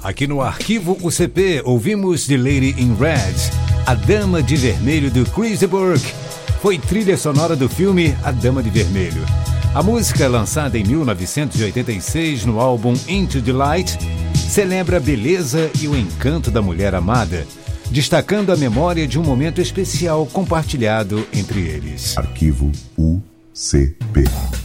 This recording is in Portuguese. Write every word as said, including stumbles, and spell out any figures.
Aqui no Arquivo U C P, ouvimos The Lady in Red, A Dama de Vermelho, do Chris de Burgh. Foi trilha sonora do filme A Dama de Vermelho. A música, lançada em mil novecentos e oitenta e seis no álbum Into the Light, celebra a beleza e o encanto da mulher amada, destacando a memória de um momento especial compartilhado entre eles. Arquivo U C P.